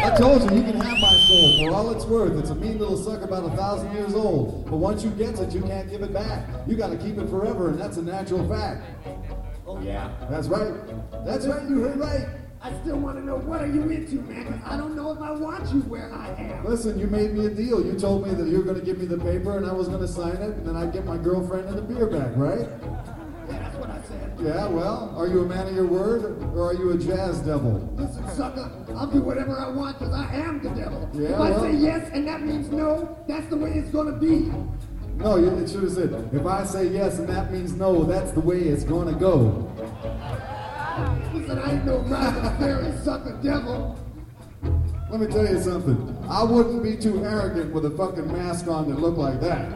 I told you, you can have my soul for all it's worth. It's a mean little sucker about 1,000 years old. But once you get it, you can't give it back. You got to keep it forever, and that's a natural fact. Oh, yeah? That's right. That's right, you heard right. I still want to know, what are you into, man? 'Cause I don't know if I want you where I am. Listen, you made me a deal. You told me that you were going to give me the paper, and I was going to sign it, and then I'd get my girlfriend and the beer back, right? Yeah, that's what I said. Yeah, well, are you a man of your word, or are you a jazz devil? Listen, sucker, I'll do whatever I want because I am the devil. Yeah, if I well- say yes and that means no, that's the way it's going to be. No, it should have said, if I say yes and that means no, that's the way it's going to go. Listen, I ain't no rabbit fairy sucker devil. Let me tell you something. I wouldn't be too arrogant with a fucking mask on that looked like that.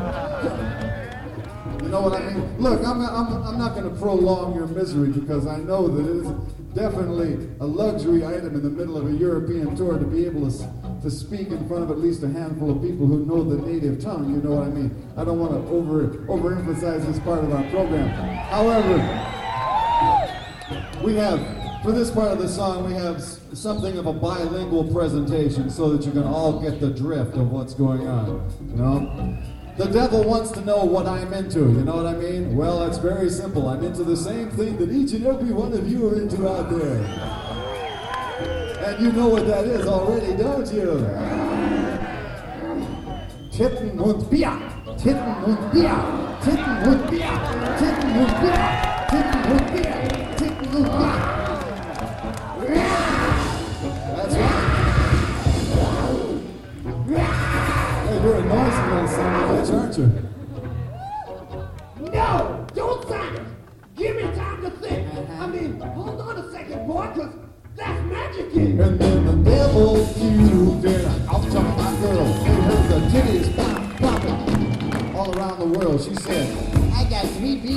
You know what I mean? Look, I'm not going to prolong your misery because I know that it is definitely a luxury item in the middle of a European tour to be able to speak in front of at least a handful of people who know the native tongue. You know what I mean? I don't want to overemphasize this part of our program. However, we have, for this part of the song, we have something of a bilingual presentation so that you can all get the drift of what's going on, you know? The devil wants to know what I'm into, you know what I mean? Well, it's very simple. I'm into the same thing that each and every one of you are into out there. And you know what that is already, don't you? Titten und Bier, Titten und Bier, Titten und Bier, Titten und Bier, Titten und Bier, Titten und Bier. That's right. Hey, you're a noisy little son of a bitch, aren't you? No! Don't sign it! Give me time to think! I mean, hold on a second, boy, because that's magic in And then the devil cubed in. I'll talk my girl. Made her the titties pop, popping all around the world. She said, I got 3 beers.